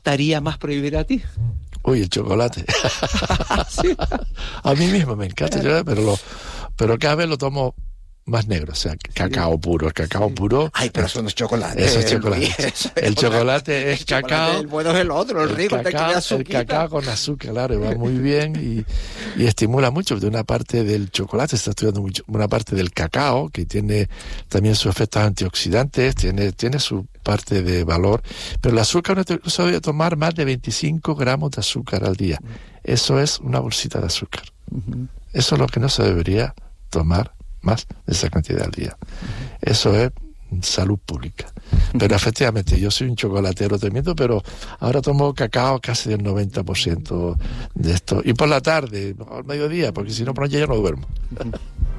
gustaría más prohibir a ti? Uy, el chocolate. ¿Sí? A mí mismo me encanta el chocolate, pero cada vez lo tomo más negro, o sea, cacao puro, el cacao puro. Ay, pero eso no es chocolate. Eso es chocolate. El chocolate es el cacao. Chocolate, el bueno es el otro, el rico, el cacao con azúcar, claro, va muy bien y estimula mucho. De una parte del chocolate se está estudiando mucho, una parte del cacao, que tiene también sus efectos antioxidantes, tiene su parte de valor, pero el azúcar no se debe tomar más de 25 gramos de azúcar al día. Eso es una bolsita de azúcar. Eso es lo que no se debería tomar más de esa cantidad al día. Eso es salud pública. Pero efectivamente, yo soy un chocolatero tremendo, pero ahora tomo cacao casi del 90% de esto. Y por la tarde, al mediodía, porque si no, por la noche ya no duermo.